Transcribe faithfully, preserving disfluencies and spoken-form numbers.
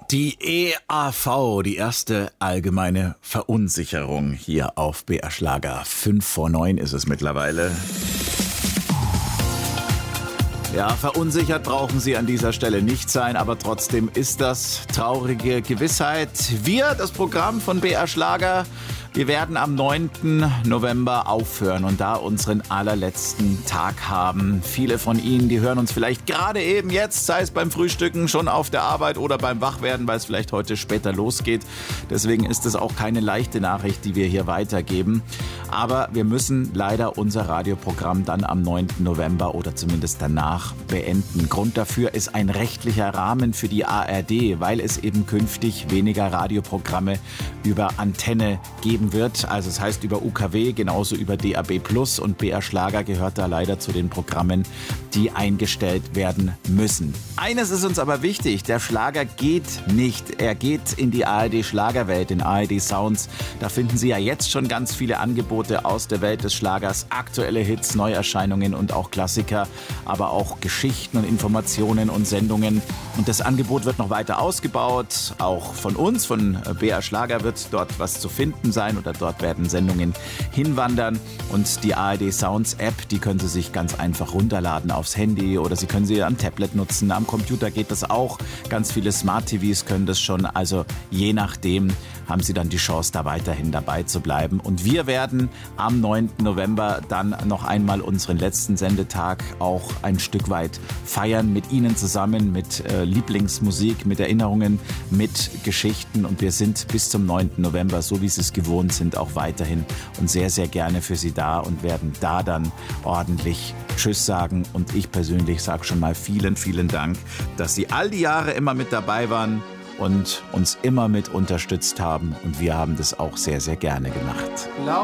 Die E A V, die erste allgemeine Verunsicherung hier auf B R Schlager. Fünf vor neun ist es mittlerweile. Ja, verunsichert brauchen Sie an dieser Stelle nicht sein, aber trotzdem ist das traurige Gewissheit. Wir, das Programm von B R Schlager, wir werden am neunten November aufhören und da unseren allerletzten Tag haben. Viele von Ihnen, die hören uns vielleicht gerade eben jetzt, sei es beim Frühstücken, schon auf der Arbeit oder beim Wachwerden, weil es vielleicht heute später losgeht. Deswegen ist es auch keine leichte Nachricht, die wir hier weitergeben. Aber wir müssen leider unser Radioprogramm dann am neunten November oder zumindest danach beenden. Grund dafür ist ein rechtlicher Rahmen für die A R D, weil es eben künftig weniger Radioprogramme über Antenne geben wird. Also es heißt über U K W, genauso über D A B plus, und B R Schlager gehört da leider zu den Programmen, die eingestellt werden müssen. Eines ist uns aber wichtig, der Schlager geht nicht. Er geht in die A R D Schlagerwelt, in A R D Sounds. Da finden Sie ja jetzt schon ganz viele Angebote aus der Welt des Schlagers, aktuelle Hits, Neuerscheinungen und auch Klassiker, aber auch Geschichten und Informationen und Sendungen. Und das Angebot wird noch weiter ausgebaut. Auch von uns, von B R Schlager, wird dort was zu finden sein oder dort werden Sendungen hinwandern. Und die A R D Sounds App, die können Sie sich ganz einfach runterladen aufs Handy oder Sie können sie am Tablet nutzen. Am Computer geht das auch. Ganz viele Smart T Vs können das schon. Also je nachdem haben Sie dann die Chance, da weiterhin dabei zu bleiben. Und wir werden am neunten November dann noch einmal unseren letzten Sendetag auch ein Stück weit feiern mit Ihnen zusammen, mit äh, Lieblingsmusik, mit Erinnerungen, mit Geschichten. Und wir sind bis zum neunten November, so wie Sie es gewohnt sind, auch weiterhin und sehr, sehr gerne für Sie da und werden da dann ordentlich Tschüss sagen. Und ich persönlich sage schon mal vielen, vielen Dank, dass Sie all die Jahre immer mit dabei waren und uns immer mit unterstützt haben. Und wir haben das auch sehr, sehr gerne gemacht.